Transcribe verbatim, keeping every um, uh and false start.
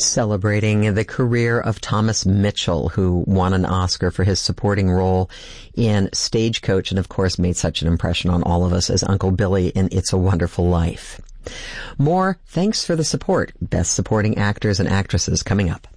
celebrating the career of Thomas Mitchell, who won an Oscar for his supporting role in Stagecoach and, of course, made such an impression on all of us as Uncle Billy in It's a Wonderful Life. More Thanks for the Support, Best Supporting Actors and Actresses coming up.